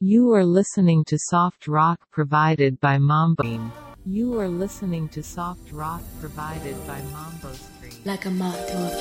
You are listening to soft rock provided by Mambo. You are listening to soft rock provided by Mambo Screen. Like a moth to a